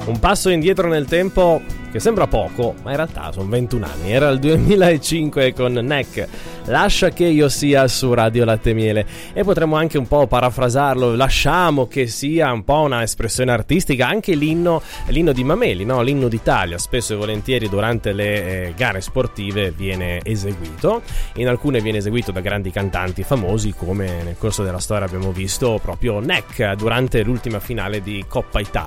Un passo indietro nel tempo che sembra poco, ma in realtà sono 21 anni. Era il 2005 con Neck, Lascia che io sia su Radio Latte Miele. E potremmo anche un po' parafrasarlo, lasciamo che sia un po' una espressione artistica anche l'inno di Mameli, no? L'inno d'Italia, spesso e volentieri durante le gare sportive viene eseguito. In alcune viene eseguito da grandi cantanti famosi, come nel corso della storia abbiamo visto proprio Neck durante l'ultima finale di Coppa Italia.